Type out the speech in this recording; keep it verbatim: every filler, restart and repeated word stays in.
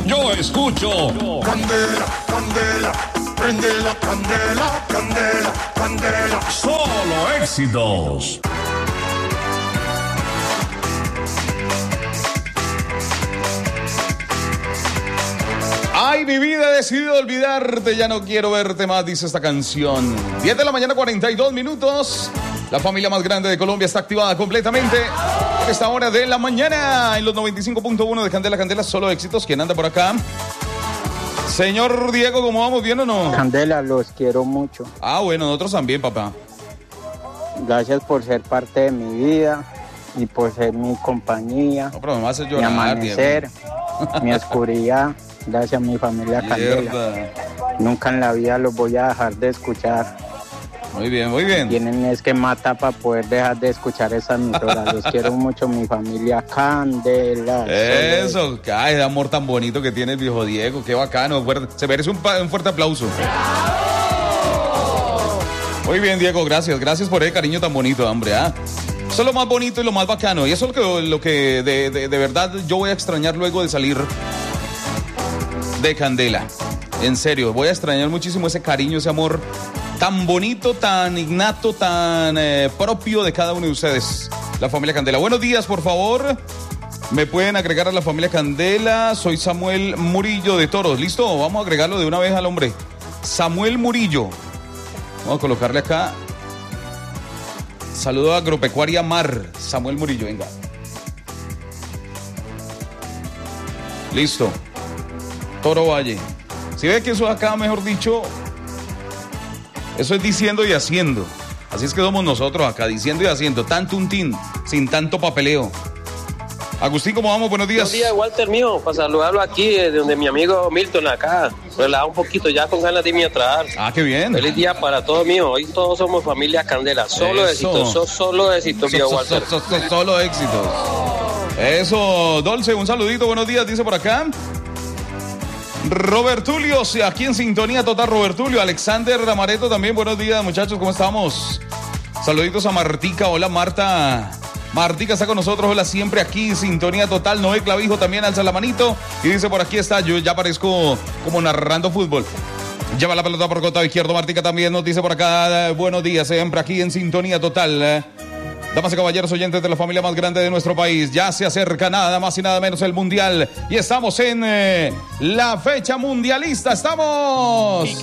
Yo escucho Candela, candela, prende la candela, candela, candela. solo éxitos. Ay, mi vida, he decidido olvidarte, ya no quiero verte más, dice esta canción. diez de la mañana, cuarenta y dos minutos. La familia más grande de Colombia está activada completamente a esta hora de la mañana en los noventa y cinco punto uno de Candela, Candela, solo éxitos. ¿Quién anda por acá? Señor Diego, ¿cómo vamos? ¿Bien o no? Candela, los quiero mucho. Ah, bueno, nosotros también, papá. Gracias por ser parte de mi vida y por ser mi compañía, No, pero me vas a mi llorar, amanecer, Diego. mi oscuridad. Gracias a mi familia Candela. Mierda. Nunca en la vida los voy a dejar de escuchar. Muy bien, muy bien. Tienen es que matar para poder dejar de escuchar esa emisora. Los quiero mucho, mi familia Candela. Eso, ay, de amor tan bonito que tiene el viejo Diego, qué bacano. Se merece un, pa- un fuerte aplauso. Muy bien, Diego, gracias, gracias por ese cariño tan bonito, hombre. ¿ah? Eso es lo más bonito y lo más bacano. Y eso es lo que, lo que de, de, de verdad yo voy a extrañar luego de salir de Candela. En serio, voy a extrañar muchísimo ese cariño, ese amor tan bonito, tan innato, tan eh, propio de cada uno de ustedes. La familia Candela. Buenos días, por favor. Me pueden agregar a la familia Candela. Soy Samuel Murillo de Toros. ¿Listo? Vamos a agregarlo de una vez al hombre. Samuel Murillo. Vamos a colocarle acá. Saludo a Agropecuaria Mar. Samuel Murillo, venga. Listo. Toro Valle. Si ve que eso acá, mejor dicho, eso es diciendo y haciendo. Así es que somos nosotros acá, diciendo y haciendo. Tanto un tin, sin tanto papeleo. Agustín, ¿cómo vamos? Buenos días. Buenos días, Walter mío, para saludarlo aquí, de donde mi amigo Milton acá, relajado un poquito ya con ganas de irme a trabajar. Ah, qué bien. Feliz día para todos mío, hoy todos somos familia Candela, solo Eso. éxitos, so, solo éxitos, So- mío so- Walter. so- so- so- Solo éxitos. Eso, Dolce, un saludito, buenos días, dice por acá. Robert Tulio, sí, aquí en sintonía total, Robert Tulio. Alexander Amareto también, buenos días, muchachos, ¿cómo estamos? Saluditos a Martica, hola Marta. Martica está con nosotros, hola, siempre aquí, sintonía total. Noé Clavijo también alza la manito y dice por aquí está, yo ya parezco como narrando fútbol. Lleva la pelota por costado izquierdo, Martica también nos dice por acá, eh, buenos días, siempre aquí en sintonía total. eh. Damas y caballeros oyentes de la familia más grande de nuestro país, ya se acerca nada más y nada menos el Mundial y estamos en eh, la fecha mundialista, estamos...